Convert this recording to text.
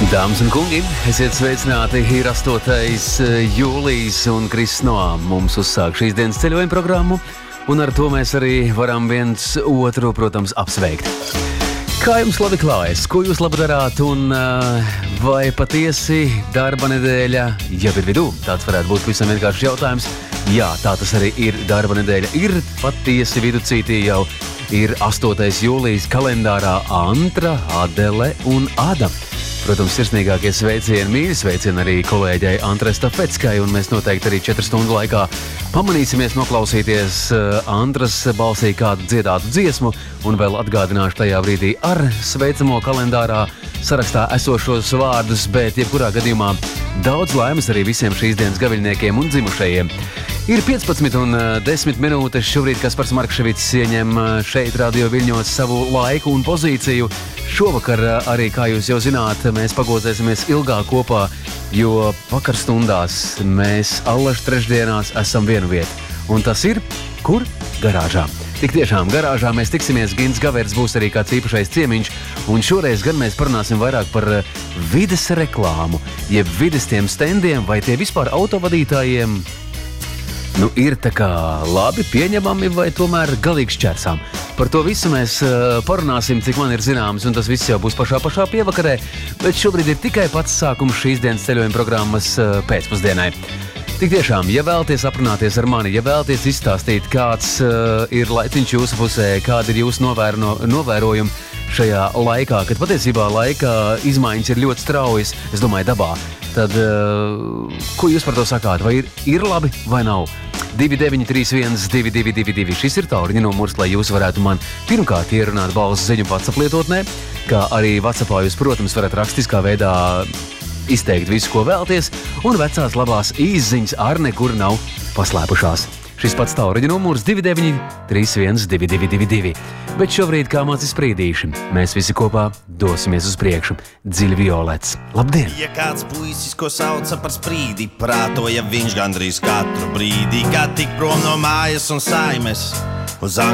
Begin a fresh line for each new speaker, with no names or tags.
Dāmas un kungi, esiet sveicināti, ir 8. jūlijas un Krisnoā mums uzsāk šīs dienas ceļojuma programmu, un ar to mēs arī varam viens otru, protams, apsveikt. Kā jums labi klājas, ko jūs labi darāt, un vai patiesi darba nedēļa jau ir vidū? Tāds varētu būt visam vienkāršs jautājums. Jā, tā tas arī ir, darba nedēļa ir patiesi viducītī jau. Ir 8. jūlijas kalendārā Antra, Adele un Ada. Protams, sirsnīgākie sveicieni, mīļi sveicieni arī kolēģei Antrai Stafetskai, un mēs noteikti arī 4 stundu laikā pamanīsimies noklausīties Antras balsī kādu dziedātu dziesmu, un vēl atgādināšu tajā brīdī ar sveicamo kalendārā sarakstā esošos vārdus, bet jebkurā gadījumā daudz laimes arī visiem šīs dienas gaviļniekiem un dzimušajiem. Ir 15 un 10 minūtes, šobrīd Kaspars Markševits ieņem šeit Radio Viļņos savu laiku un pozīciju. Šovakar arī, kā jūs jau zināt, mēs pagozēsimies ilgāk kopā, jo vakarstundās mēs allaž trešdienās esam vienu vietu. Un tas ir, kur? Garāžā. Tik tiešām, garāžā mēs tiksimies, Gins Gavērs būs arī kāds īpašais ciemiņš, un šoreiz gan mēs parunāsim vairāk par vides reklāmu, jeb vides tiem stendiem, vai tie vispār autovadītājiem ir tā kā labi pieņemami vai tomēr galīgi šķērsām. Par to visu mēs parunāsim, cik man ir zināms, un tas viss jau būs pašā pievakarē, bet šobrīd ir tikai pats sākums šīs dienas ceļojuma programmas pēcpusdienai. Tik tiešām, ja vēlaties aprunāties ar mani, ja vēlaties izstāstīt, kāds ir laiciņš jūsu pusē, kādi ir jūsu novērojumi šajā laikā, kad patiesībā laika izmaiņas ir ļoti straujas, es domāju, dabā, tad ko jūs par to sakāt? Vai ir labi vai nav? 2931 222, šis ir tālruņa numurs, lai jūs varētu man pirmkārt ierunāt balss ziņu WhatsApp lietotnē, kā arī WhatsAppā jūs, protams, varat rakstiskā veidā izteikt visu, ko vēlaties, un vecās labās īsziņas ar nekur nav paslēpušās. Šis pats tālruņa numurs 2931 222. Bet šobrīd, kā mācis sprīdīši, mēs visi kopā dosimies uz priekšu. Dziļi violets. Labdien!
Ja kāds puisis, ko sauca par sprīdi, prātoja viņš gandrīz katru brīdi, kad tik prom no mājas un saimes uz